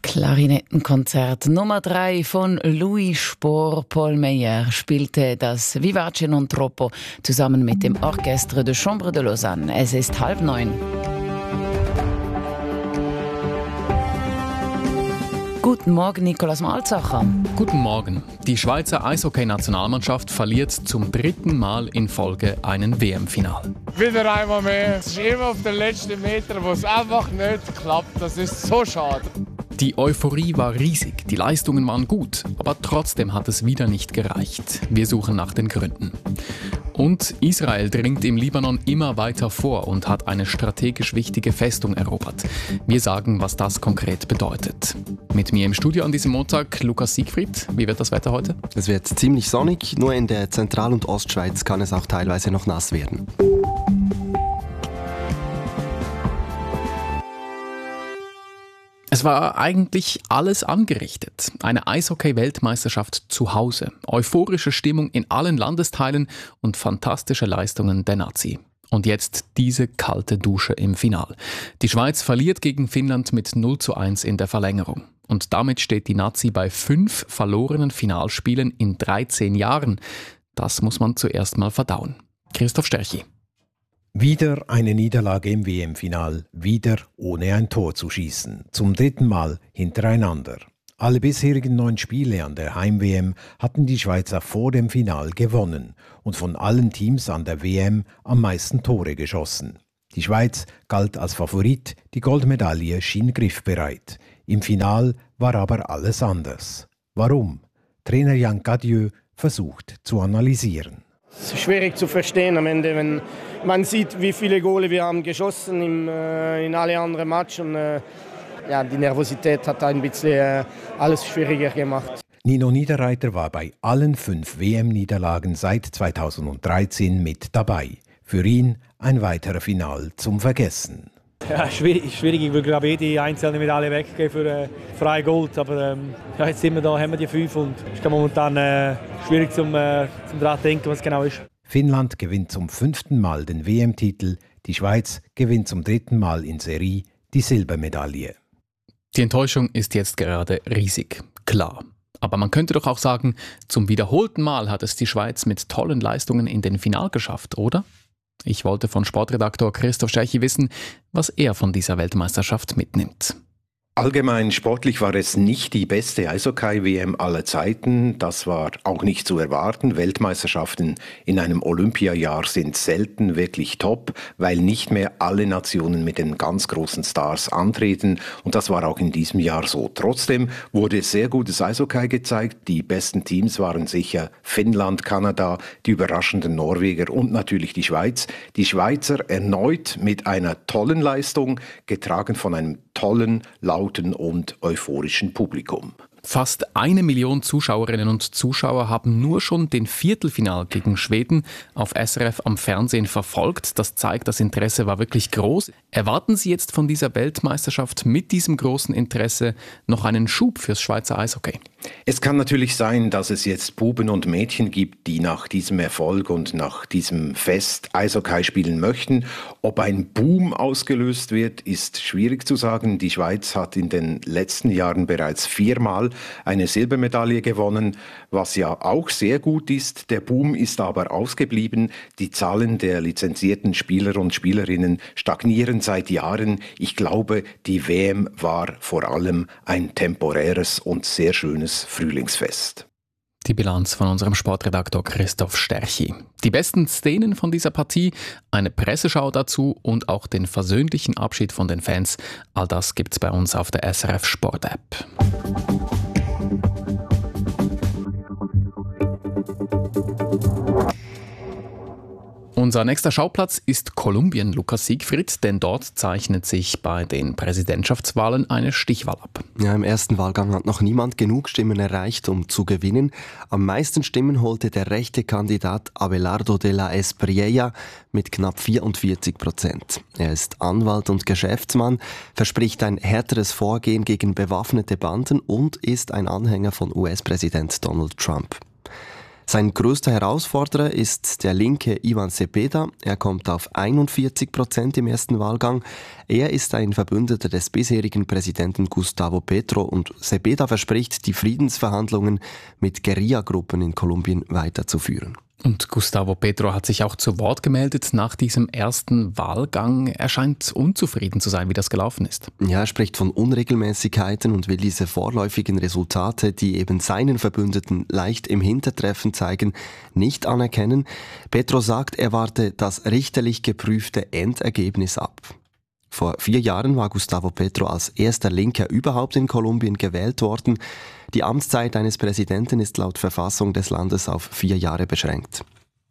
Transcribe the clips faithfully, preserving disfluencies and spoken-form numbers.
Klarinettenkonzert Nummer drei von Louis Spohr. Paul Meyer spielte das Vivace non troppo zusammen mit dem Orchestre de Chambre de Lausanne. Es ist halb neun. Guten Morgen, Nikolaus Malzacher. Guten Morgen. Die Schweizer Eishockey-Nationalmannschaft verliert zum dritten Mal in Folge einen W M-Final. Wieder einmal mehr. Es ist immer auf den letzten Metern, wo es einfach nicht klappt. Das ist so schade. Die Euphorie war riesig, die Leistungen waren gut, aber trotzdem hat es wieder nicht gereicht. Wir suchen nach den Gründen. Und Israel dringt im Libanon immer weiter vor und hat eine strategisch wichtige Festung erobert. Wir sagen, was das konkret bedeutet. Mit mir im Studio an diesem Montag Lukas Siegfried. Wie wird das Wetter heute? Es wird ziemlich sonnig, nur in der Zentral- und Ostschweiz kann es auch teilweise noch nass werden. Es war eigentlich alles angerichtet. Eine Eishockey-Weltmeisterschaft zu Hause, euphorische Stimmung in allen Landesteilen und fantastische Leistungen der Nazi. Und jetzt diese kalte Dusche im Final. Die Schweiz verliert gegen Finnland mit null zu eins in der Verlängerung. Und damit steht die Nazi bei fünf verlorenen Finalspielen in dreizehn Jahren. Das muss man zuerst mal verdauen. Christoph Sterchi. Wieder eine Niederlage im W M-Final, wieder ohne ein Tor zu schießen, zum dritten Mal hintereinander. Alle bisherigen neun Spiele an der Heim-W M hatten die Schweizer vor dem Final gewonnen und von allen Teams an der W M am meisten Tore geschossen. Die Schweiz galt als Favorit, die Goldmedaille schien griffbereit. Im Final war aber alles anders. Warum? Trainer Jan Cadieux versucht zu analysieren. Es ist schwierig zu verstehen am Ende, wenn man sieht, wie viele Gole wir haben geschossen im, äh, in alle anderen Matches. Und, äh, ja, die Nervosität hat ein bisschen äh, alles schwieriger gemacht. Nino Niederreiter war bei allen fünf W M-Niederlagen seit zweitausenddreizehn mit dabei. Für ihn ein weiterer Final zum Vergessen. Ja, schwierig, schwierig. Ich würde glaube jede einzelne Medaille weggeben für äh, freie Gold. Aber ähm, ja, jetzt sind wir da, haben wir die fünf und es ist momentan äh, schwierig zum, äh, zum daran denken, was genau ist. Finnland gewinnt zum fünften Mal den W M-Titel. Die Schweiz gewinnt zum dritten Mal in Serie die Silbermedaille. Die Enttäuschung ist jetzt gerade riesig, klar. Aber man könnte doch auch sagen, zum wiederholten Mal hat es die Schweiz mit tollen Leistungen in den Final geschafft, oder? Ich wollte von Sportredaktor Christoph Sterchi wissen, was er von dieser Weltmeisterschaft mitnimmt. Allgemein sportlich war es nicht die beste Eishockey-W M aller Zeiten. Das war auch nicht zu erwarten. Weltmeisterschaften in einem Olympiajahr sind selten wirklich top, weil nicht mehr alle Nationen mit den ganz großen Stars antreten. Und das war auch in diesem Jahr so. Trotzdem wurde sehr gutes Eishockey gezeigt. Die besten Teams waren sicher Finnland, Kanada, die überraschenden Norweger und natürlich die Schweiz. Die Schweizer erneut mit einer tollen Leistung, getragen von einem tollen, lauten und euphorischen Publikum. Fast eine Million Zuschauerinnen und Zuschauer haben nur schon den Viertelfinal gegen Schweden auf S R F am Fernsehen verfolgt. Das zeigt, das Interesse war wirklich groß. Erwarten Sie jetzt von dieser Weltmeisterschaft mit diesem großen Interesse noch einen Schub fürs Schweizer Eishockey? Es kann natürlich sein, dass es jetzt Buben und Mädchen gibt, die nach diesem Erfolg und nach diesem Fest Eishockey spielen möchten. Ob ein Boom ausgelöst wird, ist schwierig zu sagen. Die Schweiz hat in den letzten Jahren bereits viermal eine Silbermedaille gewonnen, was ja auch sehr gut ist. Der Boom ist aber ausgeblieben. Die Zahlen der lizenzierten Spieler und Spielerinnen stagnieren seit Jahren. Ich glaube, die W M war vor allem ein temporäres und sehr schönes Frühlingsfest. Die Bilanz von unserem Sportredaktor Christoph Sterchi. Die besten Szenen von dieser Partie, eine Presseschau dazu und auch den versöhnlichen Abschied von den Fans. All das gibt's bei uns auf der S R F Sport App. Unser nächster Schauplatz ist Kolumbien, Lukas Siegfried, denn dort zeichnet sich bei den Präsidentschaftswahlen eine Stichwahl ab. Ja, im ersten Wahlgang hat noch niemand genug Stimmen erreicht, um zu gewinnen. Am meisten Stimmen holte der rechte Kandidat Abelardo de la Espriella mit knapp vierundvierzig Prozent. Er ist Anwalt und Geschäftsmann, verspricht ein härteres Vorgehen gegen bewaffnete Banden und ist ein Anhänger von U S-Präsident Donald Trump. Sein größter Herausforderer ist der Linke Ivan Cepeda. Er kommt auf einundvierzig Prozent im ersten Wahlgang. Er ist ein Verbündeter des bisherigen Präsidenten Gustavo Petro und Cepeda verspricht, die Friedensverhandlungen mit Guerillagruppen in Kolumbien weiterzuführen. Und Gustavo Petro hat sich auch zu Wort gemeldet nach diesem ersten Wahlgang. Er scheint unzufrieden zu sein, wie das gelaufen ist. Ja, er spricht von Unregelmäßigkeiten und will diese vorläufigen Resultate, die eben seinen Verbündeten leicht im Hintertreffen zeigen, nicht anerkennen. Petro sagt, er warte das richterlich geprüfte Endergebnis ab. Vor vier Jahren war Gustavo Petro als erster Linker überhaupt in Kolumbien gewählt worden. Die Amtszeit eines Präsidenten ist laut Verfassung des Landes auf vier Jahre beschränkt.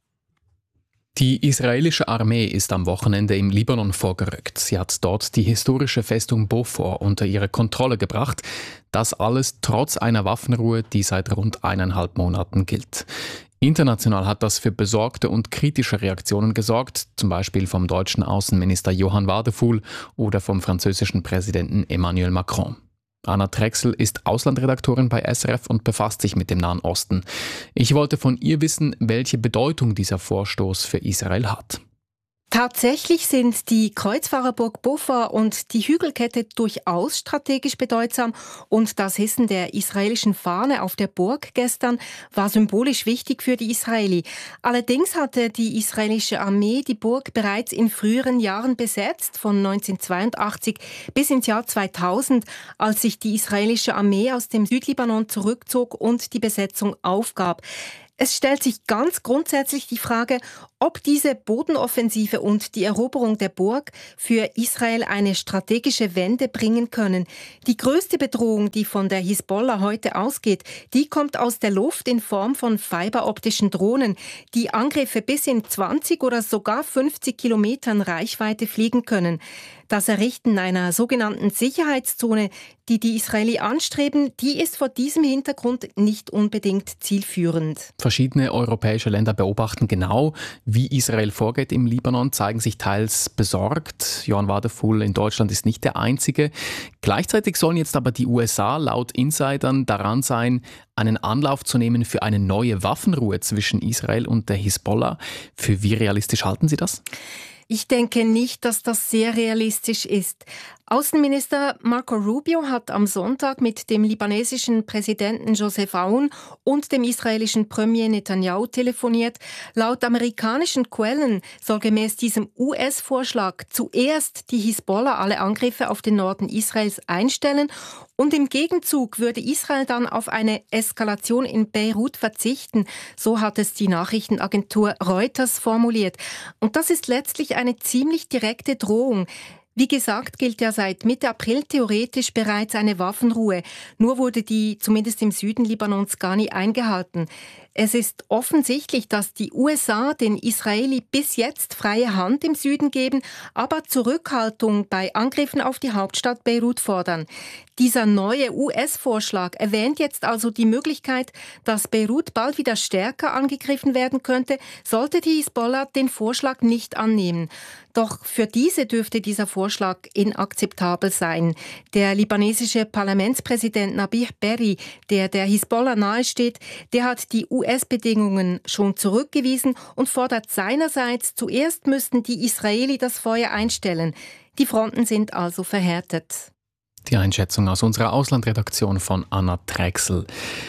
Die israelische Armee ist am Wochenende im Libanon vorgerückt. Sie hat dort die historische Festung Beaufort unter ihre Kontrolle gebracht. Das alles trotz einer Waffenruhe, die seit rund eineinhalb Monaten gilt. International hat das für besorgte und kritische Reaktionen gesorgt, zum Beispiel vom deutschen Außenminister Johann Wadephul oder vom französischen Präsidenten Emmanuel Macron. Anna Trexel ist Auslandredaktorin bei S R F und befasst sich mit dem Nahen Osten. Ich wollte von ihr wissen, welche Bedeutung dieser Vorstoß für Israel hat. Tatsächlich sind die Kreuzfahrerburg Beaufort und die Hügelkette durchaus strategisch bedeutsam und das Hissen der israelischen Fahne auf der Burg gestern war symbolisch wichtig für die Israeli. Allerdings hatte die israelische Armee die Burg bereits in früheren Jahren besetzt, von neunzehnhundertzweiundachtzig bis ins Jahr zweitausend, als sich die israelische Armee aus dem Südlibanon zurückzog und die Besetzung aufgab. Es stellt sich ganz grundsätzlich die Frage, ob diese Bodenoffensive und die Eroberung der Burg für Israel eine strategische Wende bringen können. Die größte Bedrohung, die von der Hisbollah heute ausgeht, die kommt aus der Luft in Form von fiberoptischen Drohnen, die Angriffe bis in zwanzig oder sogar fünfzig Kilometern Reichweite fliegen können. Das Errichten einer sogenannten Sicherheitszone, die die Israeli anstreben, die ist vor diesem Hintergrund nicht unbedingt zielführend. Verschiedene europäische Länder beobachten genau, wie Israel vorgeht im Libanon, zeigen sich teils besorgt. Johann Wadephul in Deutschland ist nicht der Einzige. Gleichzeitig sollen jetzt aber die U S A laut Insidern daran sein, einen Anlauf zu nehmen für eine neue Waffenruhe zwischen Israel und der Hisbollah. Für wie realistisch halten Sie das? Ich denke nicht, dass das sehr realistisch ist. Außenminister Marco Rubio hat am Sonntag mit dem libanesischen Präsidenten Joseph Aoun und dem israelischen Premier Netanyahu telefoniert. Laut amerikanischen Quellen soll gemäß diesem U S-Vorschlag zuerst die Hisbollah alle Angriffe auf den Norden Israels einstellen und im Gegenzug würde Israel dann auf eine Eskalation in Beirut verzichten. So hat es die Nachrichtenagentur Reuters formuliert. Und das ist letztlich eine ziemlich direkte Drohung. Wie gesagt, gilt ja seit Mitte April theoretisch bereits eine Waffenruhe. Nur wurde die zumindest im Süden Libanons gar nie eingehalten. Es ist offensichtlich, dass die U S A den Israeli bis jetzt freie Hand im Süden geben, aber Zurückhaltung bei Angriffen auf die Hauptstadt Beirut fordern. Dieser neue U S-Vorschlag erwähnt jetzt also die Möglichkeit, dass Beirut bald wieder stärker angegriffen werden könnte, sollte die Hisbollah den Vorschlag nicht annehmen. Doch für diese dürfte dieser Vorschlag inakzeptabel sein. Der libanesische Parlamentspräsident Nabih Berri, der der Hisbollah nahesteht, der hat die U S-Bedingungen schon zurückgewiesen und fordert seinerseits, zuerst müssten die Israeli das Feuer einstellen. Die Fronten sind also verhärtet. Die Einschätzung aus unserer Auslandredaktion von Anna Trexel.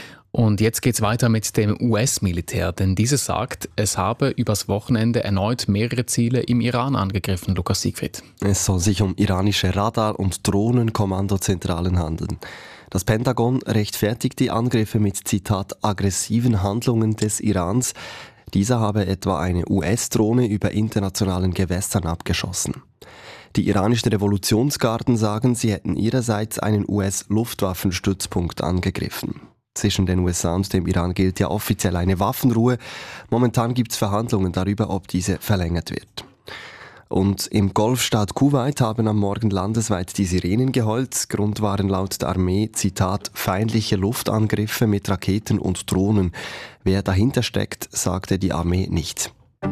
Und jetzt geht's weiter mit dem U S-Militär, denn dieses sagt, es habe übers Wochenende erneut mehrere Ziele im Iran angegriffen, Lukas Siegfried. Es soll sich um iranische Radar- und Drohnenkommandozentralen handeln. Das Pentagon rechtfertigt die Angriffe mit, Zitat, aggressiven Handlungen des Irans. Dieser habe etwa eine U S-Drohne über internationalen Gewässern abgeschossen. Die iranischen Revolutionsgarden sagen, sie hätten ihrerseits einen U S-Luftwaffenstützpunkt angegriffen. Zwischen den U S A und dem Iran gilt ja offiziell eine Waffenruhe. Momentan gibt es Verhandlungen darüber, ob diese verlängert wird. Und im Golfstaat Kuwait haben am Morgen landesweit die Sirenen geheult. Grund waren laut der Armee, Zitat, feindliche Luftangriffe mit Raketen und Drohnen. Wer dahinter steckt, sagte die Armee nicht.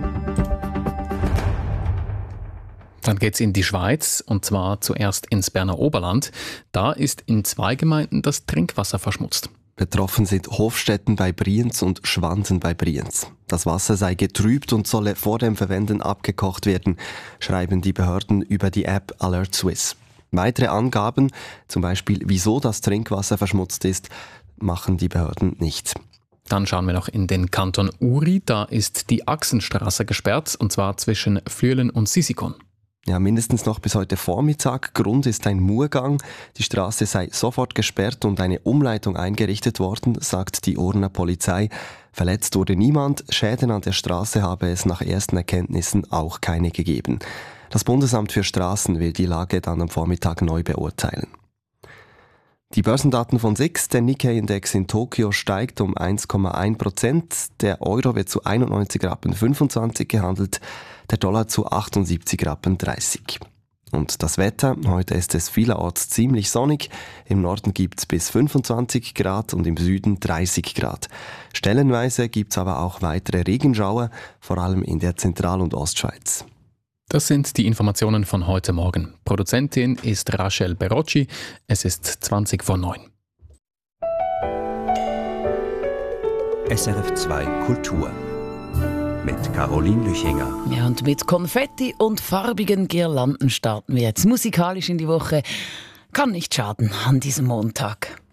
Dann geht's in die Schweiz, und zwar zuerst ins Berner Oberland. Da ist in zwei Gemeinden das Trinkwasser verschmutzt. Betroffen sind Hofstetten bei Brienz und Schwanden bei Brienz. Das Wasser sei getrübt und solle vor dem Verwenden abgekocht werden, schreiben die Behörden über die App Alert Swiss. Weitere Angaben, zum Beispiel wieso das Trinkwasser verschmutzt ist, machen die Behörden nicht. Dann schauen wir noch in den Kanton Uri. Da ist die Achsenstraße gesperrt, und zwar zwischen Flüelen und Sisikon. Ja, mindestens noch bis heute Vormittag. Grund ist ein Murgang. Die Straße sei sofort gesperrt und eine Umleitung eingerichtet worden, sagt die Urner Polizei. Verletzt wurde niemand. Schäden an der Straße habe es nach ersten Erkenntnissen auch keine gegeben. Das Bundesamt für Straßen will die Lage dann am Vormittag neu beurteilen. Die Börsendaten von S I X, der Nikkei-Index in Tokio steigt um eins Komma eins Prozent. Der Euro wird zu einundneunzig Rappen fünfundzwanzig gehandelt, der Dollar zu achtundsiebzig Rappen dreißig. Und das Wetter, heute ist es vielerorts ziemlich sonnig. Im Norden gibt es bis fünfundzwanzig Grad und im Süden dreißig Grad. Stellenweise gibt es aber auch weitere Regenschauer, vor allem in der Zentral- und Ostschweiz. Das sind die Informationen von heute Morgen. Produzentin ist Rachel Berocci. Es ist zwanzig vor neun. S R F zwei Kultur mit Caroline Lüchinger. Ja, und mit Konfetti und farbigen Girlanden starten wir jetzt musikalisch in die Woche. Kann nicht schaden an diesem Montag.